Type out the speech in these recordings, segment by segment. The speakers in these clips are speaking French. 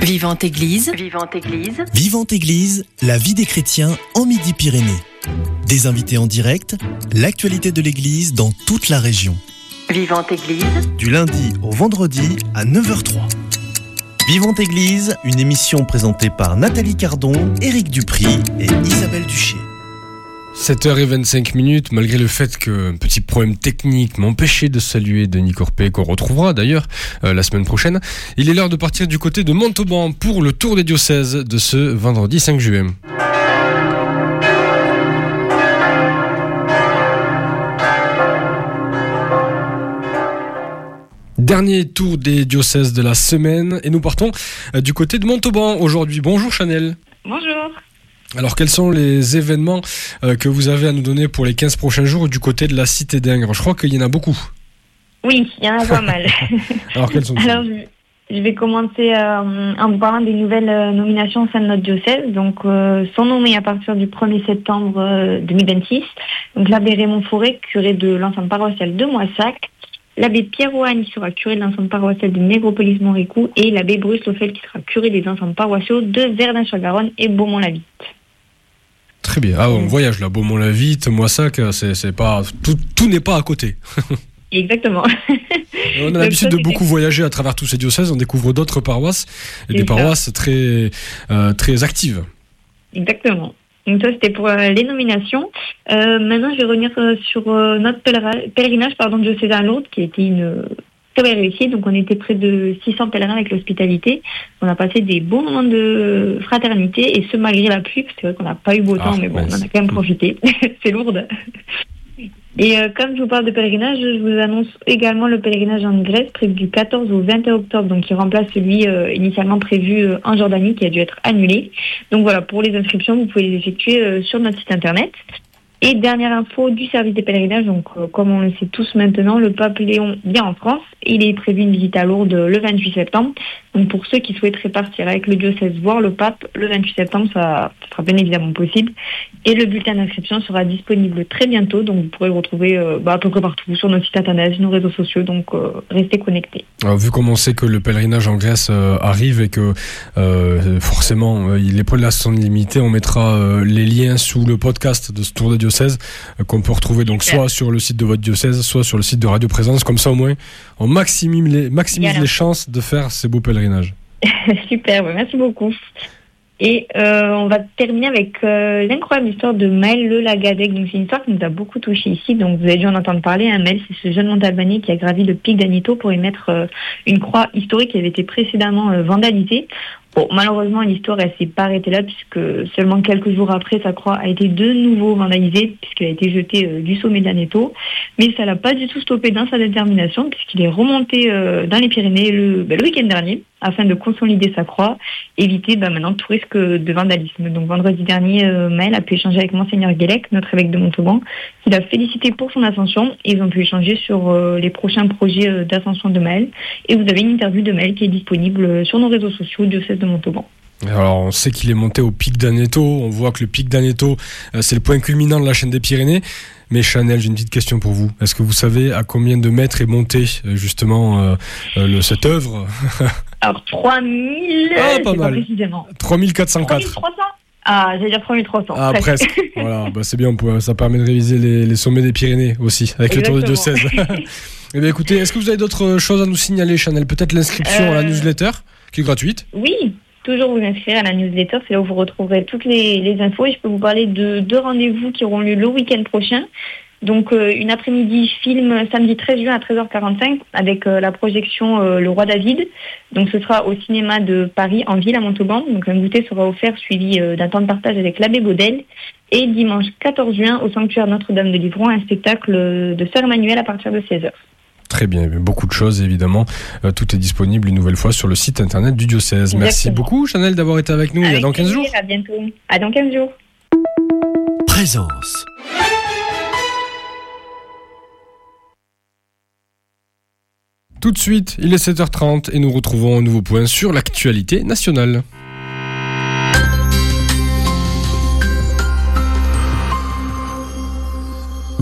Vivante Église. Vivante Église. Vivante Église, la vie des chrétiens en Midi-Pyrénées. Des invités en direct, l'actualité de l'Église dans toute la région. Vivante Église. Du lundi au vendredi à 9h03. Vivante Église, une émission présentée par Nathalie Cardon, Éric Dupry et Isabelle Duché. 7h25, malgré le fait qu'un petit problème technique m'empêchait de saluer Denis Corpet, qu'on retrouvera d'ailleurs la semaine prochaine. Il est l'heure de partir du côté de Montauban pour le tour des diocèses de ce vendredi 5 juin. Dernier tour des diocèses de la semaine et nous partons du côté de Montauban aujourd'hui. Bonjour Chanel. Bonjour. Alors quels sont les événements que vous avez à nous donner pour les 15 prochains jours du côté de la Cité d'Ingres ? Je crois qu'il y en a beaucoup. Oui, il y en a pas mal. Alors quels sont-ils ? Alors je vais commencer en vous parlant des nouvelles nominations au sein de notre diocèse. Donc sont nommés à partir du 1er septembre 2026. Donc l'abbé Raymond Fauré, curé de l'ensemble paroissial de Moissac. L'abbé Pierre Ohagne qui sera curé de l'ensemble paroissial de Négropolis-Montrécourt et l'abbé Bruce Lofel qui sera curé des ensembles paroissiaux de Verdun-sur-Garonne et Beaumont-la-Vitte. Très bien. Ah, on voyage là, Beaumont-la-Vitte, Moissac, c'est pas tout n'est pas à côté. Exactement. On a l'habitude de beaucoup voyager à travers tous ces diocèses, on découvre d'autres paroisses et des paroisses très actives. Exactement. Donc ça, c'était pour les nominations. Maintenant, je vais revenir sur notre pèlerinage diocésain à Lourdes, qui a été une très belle réussite. Donc on était près de 600 pèlerins avec l'hospitalité. On a passé des bons moments de fraternité, et ce malgré la pluie, parce que c'est vrai qu'on n'a pas eu beau temps, mais bon, on en a quand même profité. C'est Lourdes. Et comme je vous parle de pèlerinage, je vous annonce également le pèlerinage en Grèce prévu du 14 au 21 octobre, donc qui remplace celui initialement prévu en Jordanie qui a dû être annulé. Donc voilà, pour les inscriptions, vous pouvez les effectuer sur notre site internet. Et dernière info du service des pèlerinages, donc comme on le sait tous maintenant, le pape Léon vient en France et il est prévu une visite à Lourdes le 28 septembre. Donc pour ceux qui souhaiteraient partir avec le diocèse voir le pape, le 28 septembre, ça sera bien évidemment possible. Et le bulletin d'inscription sera disponible très bientôt, donc vous pourrez le retrouver à peu près partout sur notre site internet, nos réseaux sociaux, donc restez connectés. Alors, vu comme on sait que le pèlerinage en Grèce arrive et que forcément les places sont limitées, on mettra les liens sous le podcast de ce tour de diocèse qu'on peut retrouver donc soit sur le site de votre diocèse, soit sur le site de Radio Présence. Comme ça au moins on maximise les chances de faire ces beaux pèlerinages. Super, merci beaucoup. Et on va terminer avec l'incroyable histoire de Maël Le Lagadec. Donc c'est une histoire qui nous a beaucoup touché ici. Donc vous avez dû en entendre parler. Maël, c'est ce jeune montalbanais qui a gravi le pic d'Aneto pour y mettre une croix historique qui avait été précédemment vandalisée. Bon, malheureusement, l'histoire, elle s'est pas arrêtée là, puisque seulement quelques jours après, sa croix a été de nouveau vandalisée, puisqu'elle a été jetée du sommet d'Aneto. Mais ça l'a pas du tout stoppé dans sa détermination, puisqu'il est remonté dans les Pyrénées le week-end dernier, afin de consolider sa croix, éviter maintenant tout risque de vandalisme. Donc vendredi dernier, Maël a pu échanger avec Monseigneur Guélec, notre évêque de Montauban, qui l'a félicité pour son ascension, et ils ont pu échanger sur les prochains projets d'ascension de Maël. Et vous avez une interview de Maël qui est disponible sur nos réseaux sociaux, diocèse de Montauban. Alors on sait qu'il est monté au pic d'Aneto, on voit que le pic d'Aneto c'est le point culminant de la chaîne des Pyrénées. Mais Chanel, j'ai une petite question pour vous. Est-ce que vous savez à combien de mètres est montée justement cette œuvre ? Alors 3000, pas mal. Précisément. 3404. 3300 Ah, j'allais dire 3300. Ah, presque. Voilà, c'est bien, ça permet de réviser les sommets des Pyrénées aussi, avec le tour du diocèse. Eh bien écoutez, est-ce que vous avez d'autres choses à nous signaler, Chanel ? Peut-être l'inscription à la newsletter, qui est gratuite ? Oui, toujours vous inscrire à la newsletter, c'est là où vous retrouverez toutes les infos, et je peux vous parler de 2 rendez-vous qui auront lieu le week-end prochain. Donc une après-midi film samedi 13 juin à 13h45 avec la projection Le Roi David. Donc ce sera au cinéma de Paris en ville à Montauban. Donc un goûter sera offert suivi d'un temps de partage avec l'abbé Baudel. Et dimanche 14 juin au sanctuaire Notre-Dame de Livron, un spectacle de Sœur Emmanuel à partir de 16h. Très bien, beaucoup de choses évidemment. Tout est disponible une nouvelle fois sur le site internet du diocèse. Exactement. Merci beaucoup Chanel d'avoir été avec nous. Avec dans 15 jours. À bientôt. À dans 15 jours. Présence. Tout de suite, il est 7h30 et nous retrouvons un nouveau point sur l'actualité nationale.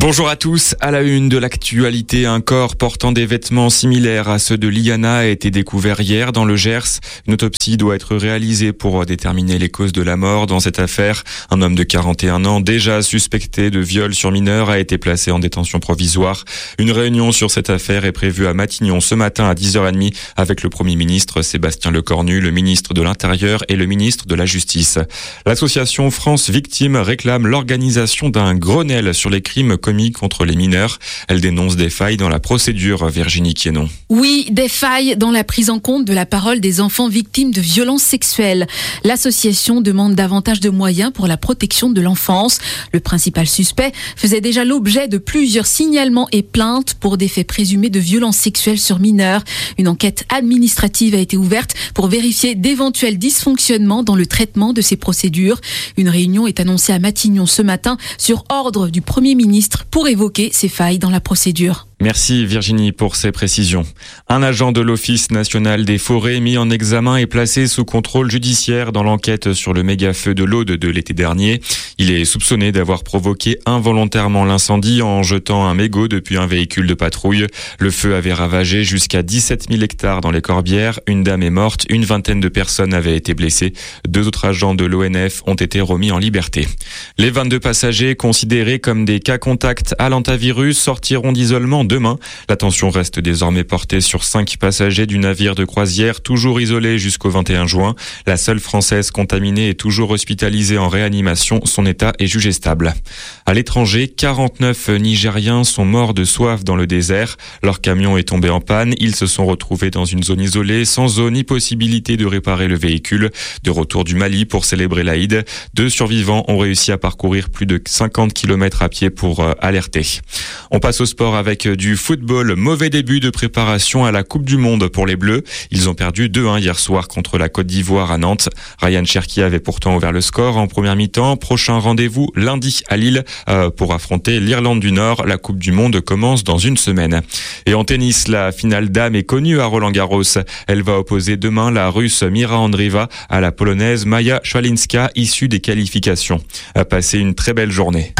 Bonjour à tous. À la une de l'actualité, un corps portant des vêtements similaires à ceux de Liana a été découvert hier dans le Gers. Une autopsie doit être réalisée pour déterminer les causes de la mort. Dans cette affaire, un homme de 41 ans, déjà suspecté de viol sur mineur, a été placé en détention provisoire. Une réunion sur cette affaire est prévue à Matignon ce matin à 10h30 avec le Premier ministre Sébastien Lecornu, le ministre de l'Intérieur et le ministre de la Justice. L'association France Victimes réclame l'organisation d'un Grenelle sur les crimes commis contre les mineurs. Elle dénonce des failles dans la procédure, Virginie Quienon. Oui, des failles dans la prise en compte de la parole des enfants victimes de violences sexuelles. L'association demande davantage de moyens pour la protection de l'enfance. Le principal suspect faisait déjà l'objet de plusieurs signalements et plaintes pour des faits présumés de violences sexuelles sur mineurs. Une enquête administrative a été ouverte pour vérifier d'éventuels dysfonctionnements dans le traitement de ces procédures. Une réunion est annoncée à Matignon ce matin sur ordre du Premier ministre pour évoquer ces failles dans la procédure. Merci Virginie pour ces précisions. Un agent de l'Office national des forêts mis en examen et placé sous contrôle judiciaire dans l'enquête sur le méga-feu de l'Aude de l'été dernier. Il est soupçonné d'avoir provoqué involontairement l'incendie en jetant un mégot depuis un véhicule de patrouille. Le feu avait ravagé jusqu'à 17 000 hectares dans les Corbières. Une dame est morte, une vingtaine de personnes avaient été blessées. 2 autres agents de l'ONF ont été remis en liberté. Les 22 passagers considérés comme des cas contacts à l'hantavirus sortiront d'isolement demain. L'attention reste désormais portée sur 5 passagers du navire de croisière, toujours isolés jusqu'au 21 juin. La seule Française contaminée est toujours hospitalisée en réanimation. Son état est jugé stable. À l'étranger, 49 Nigériens sont morts de soif dans le désert. Leur camion est tombé en panne. Ils se sont retrouvés dans une zone isolée, sans eau ni possibilité de réparer le véhicule. De retour du Mali pour célébrer l'Aïd, 2 survivants ont réussi à parcourir plus de 50 km à pied pour alerter. On passe au sport avec du football. Mauvais début de préparation à la Coupe du Monde pour les Bleus. Ils ont perdu 2-1 hier soir contre la Côte d'Ivoire à Nantes. Ryan Cherki avait pourtant ouvert le score en première mi-temps. Prochain rendez-vous lundi à Lille pour affronter l'Irlande du Nord. La Coupe du Monde commence dans une semaine. Et en tennis, la finale dame est connue à Roland-Garros. Elle va opposer demain la Russe Mira Andreeva à la Polonaise Maja Szwalinska, issue des qualifications. Passez une très belle journée.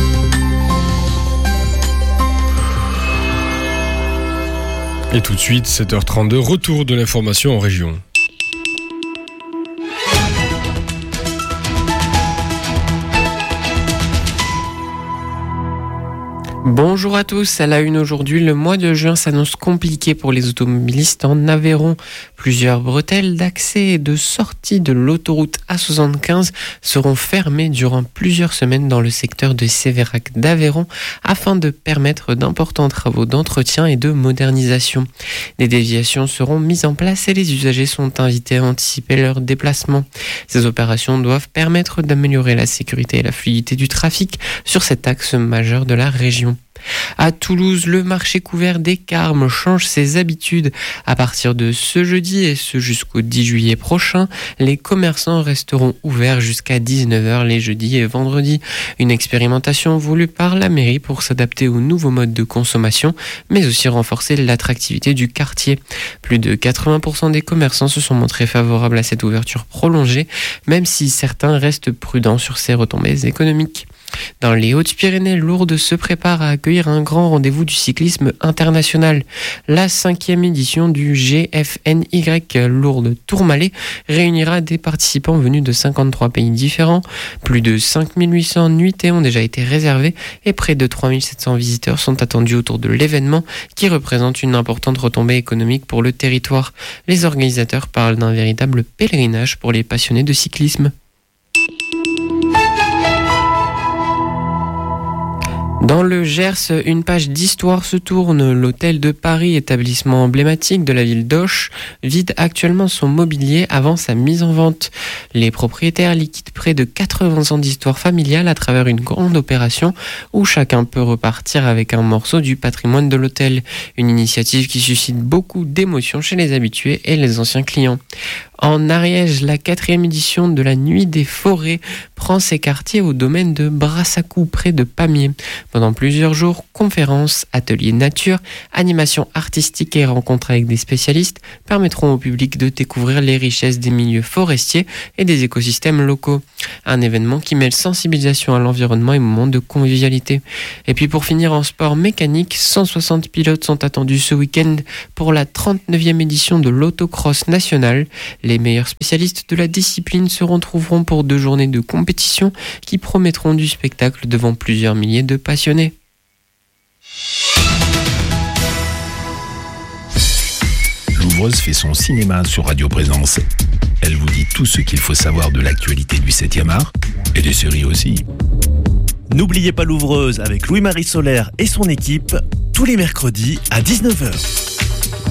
Et tout de suite, 7h32, retour de l'information en région. Bonjour à tous, à la une aujourd'hui, le mois de juin s'annonce compliqué pour les automobilistes en Aveyron. Plusieurs bretelles d'accès et de sortie de l'autoroute A75 seront fermées durant plusieurs semaines dans le secteur de Sévérac d'Aveyron afin de permettre d'importants travaux d'entretien et de modernisation. Des déviations seront mises en place et les usagers sont invités à anticiper leur déplacement. Ces opérations doivent permettre d'améliorer la sécurité et la fluidité du trafic sur cet axe majeur de la région. À Toulouse, le marché couvert des Carmes change ses habitudes. À partir de ce jeudi et ce jusqu'au 10 juillet prochain, les commerçants resteront ouverts jusqu'à 19h les jeudis et vendredis. Une expérimentation voulue par la mairie pour s'adapter aux nouveaux modes de consommation, mais aussi renforcer l'attractivité du quartier. Plus de 80% des commerçants se sont montrés favorables à cette ouverture prolongée, même si certains restent prudents sur ses retombées économiques. Dans les Hautes-Pyrénées, Lourdes se prépare à accueillir un grand rendez-vous du cyclisme international. La 5e édition du GFNY Lourdes Tourmalet réunira des participants venus de 53 pays différents. Plus de 5800 nuitées ont déjà été réservées et près de 3700 visiteurs sont attendus autour de l'événement qui représente une importante retombée économique pour le territoire. Les organisateurs parlent d'un véritable pèlerinage pour les passionnés de cyclisme. Dans le Gers, une page d'histoire se tourne. L'hôtel de Paris, établissement emblématique de la ville d'Auch, vide actuellement son mobilier avant sa mise en vente. Les propriétaires liquident près de 80 ans d'histoire familiale à travers une grande opération où chacun peut repartir avec un morceau du patrimoine de l'hôtel. Une initiative qui suscite beaucoup d'émotions chez les habitués et les anciens clients. En Ariège, la 4e édition de la Nuit des Forêts prend ses quartiers au domaine de Brassacou, près de Pamiers. Pendant Pendant plusieurs jours, conférences, ateliers nature, animations artistiques et rencontres avec des spécialistes permettront au public de découvrir les richesses des milieux forestiers et des écosystèmes locaux. Un événement qui mêle sensibilisation à l'environnement et moment de convivialité. Et puis pour finir en sport mécanique, 160 pilotes sont attendus ce week-end pour la 39e édition de l'autocross national. Les meilleurs spécialistes de la discipline se retrouveront pour 2 journées de compétition qui promettront du spectacle devant plusieurs milliers de passionnés. Louvreuse fait son cinéma sur Radio Présence. Elle vous dit tout ce qu'il faut savoir de l'actualité du 7e art et des séries aussi. N'oubliez pas Louvreuse avec Louis-Marie Solaire et son équipe tous les mercredis à 19h.